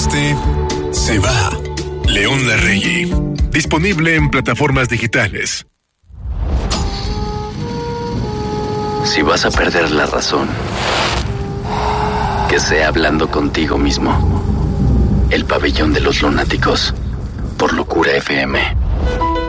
Este se va. León Larregui. Disponible en plataformas digitales. Si vas a perder la razón, que sea hablando contigo mismo. El Pabellón de los Lunáticos, por Locura FM.